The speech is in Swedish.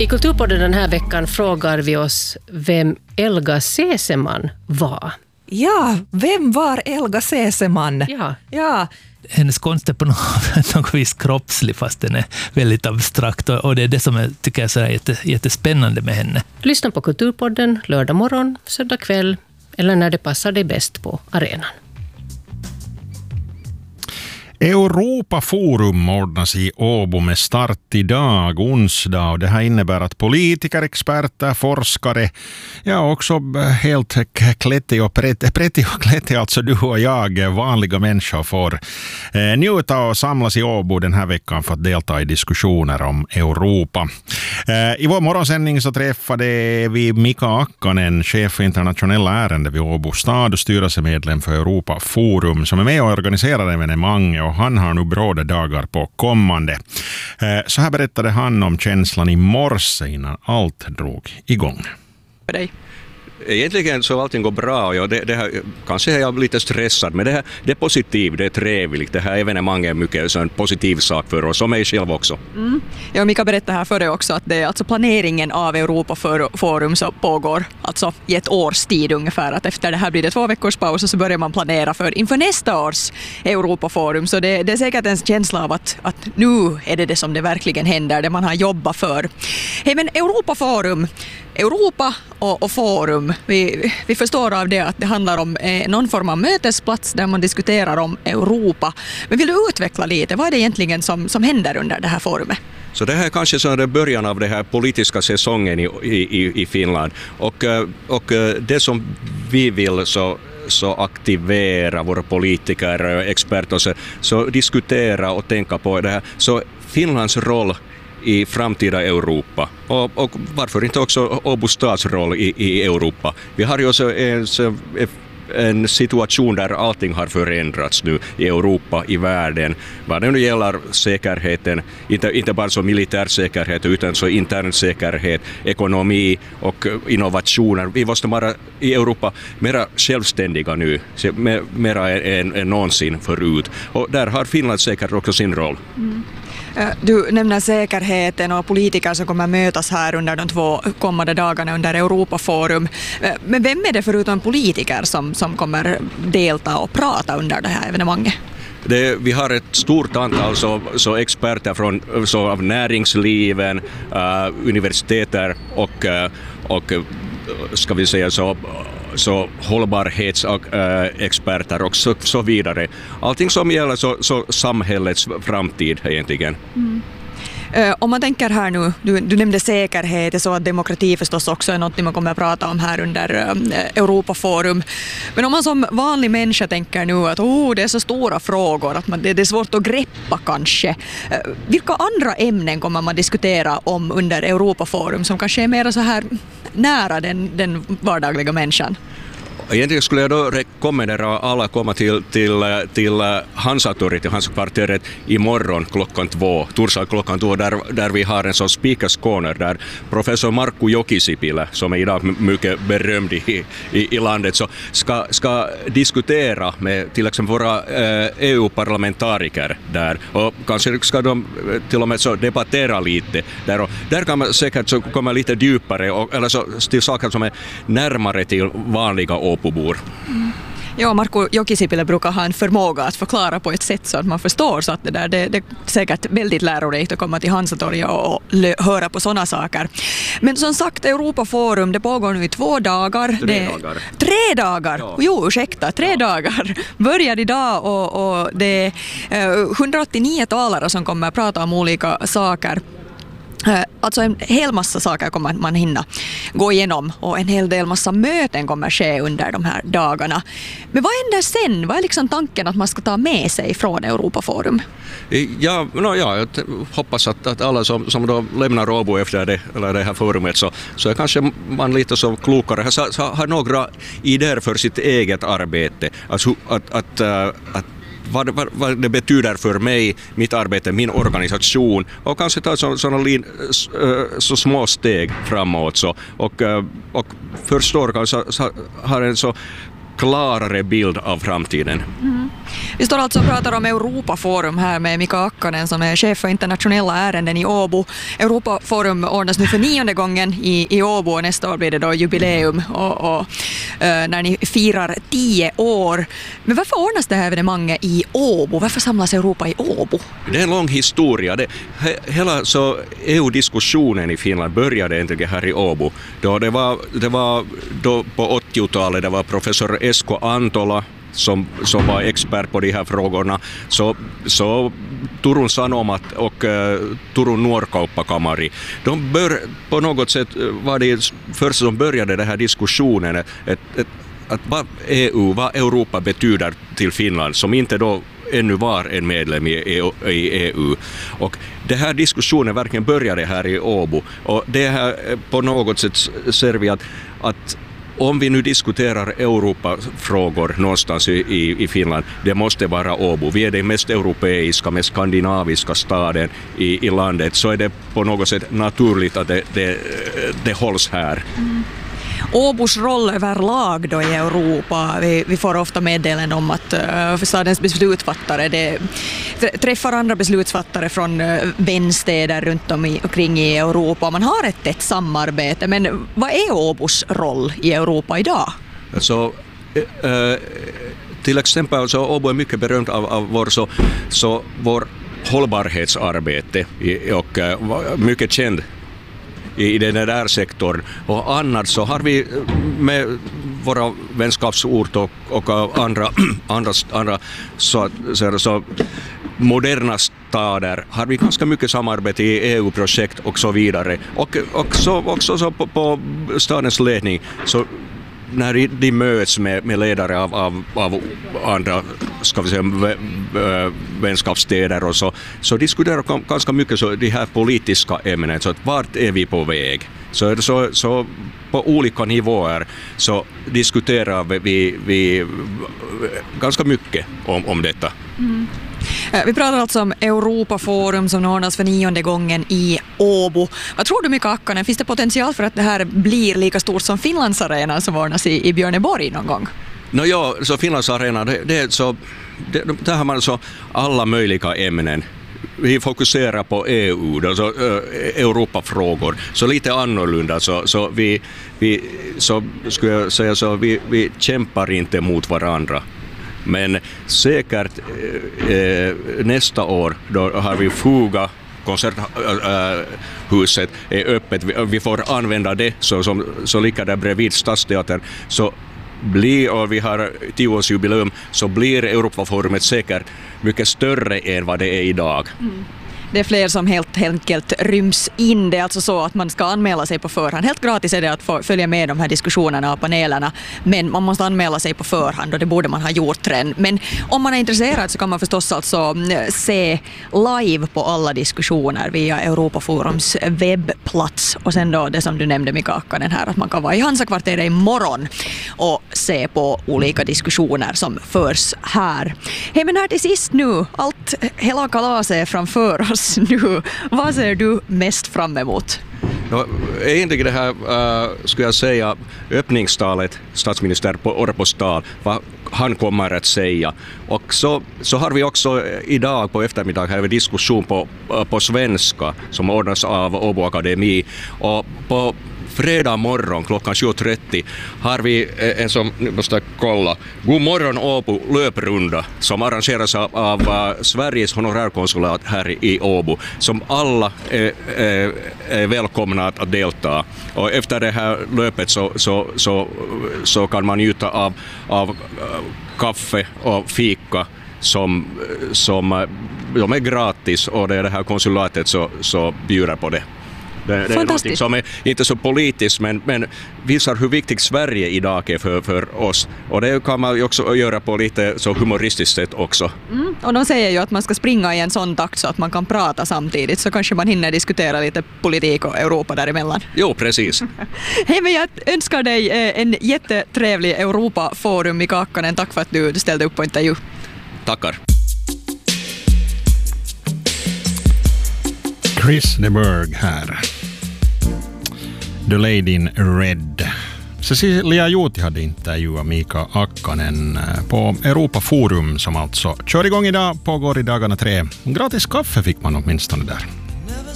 I Kulturpodden den här veckan frågar vi oss vem Elga Seseman var. Ja, vem var Elga Seseman? Ja. Hennes konst är på något vis kroppslig, fast den är väldigt abstrakt, och det är det som jag tycker är så jättespännande med henne. Lyssna på Kulturpodden lördag morgon, söndag kväll eller när det passar dig bäst på arenan. Europaforum ordnas i Åbo med start idag, onsdag, och det här innebär att politiker, experter, forskare, ja också helt klättig och klättig, alltså du och jag, vanliga människor får njuta och samlas i Åbo den här veckan för att delta i diskussioner om Europa. I vår morgonsändning så träffade vi Mika Akkanen, chef för internationella ärenden vid Åbo stad och styrelsemedlem för Europaforum, som är med och organiserar evenemanget, och han har nu bråda dagar på kommande. Så här berättade han om känslan i morse innan allt drog igång. För dig? Egentligen så allting går bra. Ja, det här, kanske är jag lite stressad, men det är positivt, det är trevligt. Det här evenemanget är mycket så en positiv sak för oss, och mig själv också. Ja, Mika berättade här före också att det, alltså planeringen av Europaforum så pågår alltså i ett års tid ungefär. Att efter det här blir det 2 veckors paus och så börjar man planera inför nästa års Europaforum. Så det är säkert en känsla av att nu är det som det verkligen händer, det man har jobbat för. Hej, men Europaforum, Europa och forum, vi förstår av det att det handlar om någon form av mötesplats där man diskuterar om Europa. Men vill du utveckla lite, vad är det egentligen som händer under det här forumet? Så det här kanske så är det början av den här politiska säsongen i Finland. Och det som vi vill så aktivera våra politiker och experter så diskutera och tänka på det här. Så Finlands roll i framtida Europa, och varför inte också Åbo stads roll i Europa. Vi har ju också en situation där allting har förändrats nu i Europa, i världen. Vad det nu gäller säkerheten, inte bara så militär säkerhet utan så intern säkerhet, ekonomi och innovationer. Vi måste vara i Europa mera självständiga nu, mera än någonsin förut. Och där har Finland säkert också sin roll. Du nämner säkerheten och politiker som kommer mötas här under de 2 kommande dagarna under Europaforum. Men vem är det förutom politiker som kommer delta och prata under det här evenemanget? Vi har ett stort antal så experter av näringsliven, universiteter och ska vi säga så hållbarhetsexperter och så vidare. Allting som gäller så samhällets framtid egentligen. Om man tänker här nu, du nämnde säkerhet, så att demokrati förstås också är något man kommer att prata om här under Europaforum. Men om man som vanlig människa tänker nu att det är så stora frågor, att det är svårt att greppa kanske. Vilka andra ämnen kommer man diskutera om under Europaforum som kanske är mer så här nära den vardagliga människan? Egentligen skulle jag då rekommendera alla komma till Hansatorget, till Hansa-kvarteret imorgon klockan 2, torsdag klockan 2, där vi har en sån speakers corner där professor Markku Jokisipilä, som är idag mycket berömd i landet, så ska diskutera med till exempel våra EU-parlamentariker där, och kanske ska de till och med så debattera lite där, och där kan man säkert så komma lite djupare eller så till saker som är närmare till vanliga Åbobor. Ja, Markku Jokisipilä brukar ha en förmåga att förklara på ett sätt så att man förstår, så att det är säkert väldigt lärorikt att komma till Hansatorget och höra på sådana saker. Men som sagt, Europaforum, det pågår nu i 2 dagar. 3 dagar? Ja. Jo, ursäkta, 3 dagar. Börjar idag och det är 189 talare som kommer att prata om olika saker. Alltså en hel massa saker kommer man hinna gå igenom, och en hel del massa möten kommer ske under de här dagarna. Men vad händer sen? Vad är liksom tanken att man ska ta med sig från Europaforum? Ja, jag hoppas att alla som då lämnar Åbo efter det här forumet så är kanske man lite så klokare. Så har några idéer för sitt eget arbete. Alltså att vad det betyder för mig, mitt arbete, min organisation, och kanske ta så små steg framåt och förstår kanske har en så klarare bild av framtiden. Vi står alltså och pratar om Europaforum här med Mika Akkanen som är chef för internationella ärenden i Åbo. Europaforum ordnas nu för 9:e gången i Åbo och nästa år blir det då jubileum och när ni firar 10 år. Men varför ordnas det här evenemanget i Åbo? Varför samlas Europa i Åbo? Det är en lång historia. Hela så EU-diskussionen i Finland började egentligen här i Åbo. Det var då på 80-talet, det var professor Esko Antola som var expert på de här frågorna. Så Turun Sanomat och Turun Nuorkauppakamari, på något sätt var det första som började den här diskussionen att vad Europa betyder till Finland, som inte då ännu var en medlem i EU. Och den här diskussionen verkligen började här i Åbo. Och det här på något sätt ser vi att om vi nu diskuterar Europafrågor någonstans i Finland, det måste vara Åbo. Vi är den mest europeiska, mest skandinaviska staden i landet, så är det på något sätt naturligt att det hålls här. Åbos roll överlag då i Europa, vi får ofta meddelanden om att stadens beslutsfattare träffar andra beslutsfattare från vänstäder runt omkring i Europa. Man har ett samarbete, men vad är Åbos roll i Europa idag? Så till exempel så Åbo är mycket berömt av vår hållbarhetsarbete och mycket känd i den där sektorn. Och annars så har vi med våra vänskapsort och andra så moderna stader har vi ganska mycket samarbete i EU-projekt och så vidare. Och så också så på stadens ledning, så när de möts med ledare av andra, ska vi säga, vänskapsstäder och så diskuterar ganska mycket så de här politiska ämnen, så att vart är vi på väg? Så på olika nivåer så diskuterar vi ganska mycket om detta. Mm. Vi pratar alltså om Europaforum som ordnas för 9:e gången i Åbo. Vad tror du, Mika Akkanen? Finns det potential för att det här blir lika stort som Finlandsarenan som ordnas i Björneborg någon gång? Ja, så Finlandsarenan, där har man så alla möjliga ämnen. Vi fokuserar på EU, alltså Europafrågor, så lite annorlunda. Så vi skulle jag säga så vi kämpar inte mot varandra. Men säkert nästa år då har vi Fuga, konserthuset är öppet. Vi får använda det så ligger där bredvid Stadsteatern. Och vi har 10-årsjubileum, så blir Europaforumet säkert mycket större än vad det är idag. Mm. Det är fler som helt enkelt ryms in. Det är alltså så att man ska anmäla sig på förhand. Helt gratis är det att få följa med de här diskussionerna och panelerna, men man måste anmäla sig på förhand och det borde man ha gjort redan. Men om man är intresserad så kan man förstås alltså se live på alla diskussioner via Europaforums webbplats. Och sen då det som du nämnde, Mika Akkanen, här, att man kan vara i Hansakvarteret imorgon och se på olika diskussioner som förs här. Hej, men här till sist nu, hela kalaset är framför oss nu. Vad ser du mest fram emot? Egentligen det här, skulle jag säga, öppningstalet, statsminister Orpos tal, vad han kommer att säga. Och så har vi också idag på eftermiddag här en diskussion på svenska som ordnas av Åbo Akademi. Och på fredag morgon klockan 7.30 har vi en som, nu måste jag kolla, God morgon Åbo löprunda som arrangeras av Sveriges honorärkonsulat här i Åbo, som alla är välkomna att delta. Och efter det här löpet så kan man njuta av kaffe och fika som de är gratis, och det här konsulatet så bjuder på det. Det är något som är inte så politiskt, men visar hur viktigt Sverige idag är för oss. Och det kan man ju också göra på lite så humoristiskt sätt också. Mm. Och de säger ju att man ska springa i en sån takt så att man kan prata samtidigt, så kanske man hinner diskutera lite politik och Europa däremellan. Jo, precis. Hej, men jag önskar dig en jättetrevlig Europaforum, Mika Akkanen. Tack för att du ställde upp på intervju. Tackar. Chris de Burgh här. The Lady in Red. Cecilia Juuti hade intervjuat Mika Laukkanen på Europaforum som alltså kör igång idag, pågår i dagarna 3. Gratis kaffe fick man åtminstone där.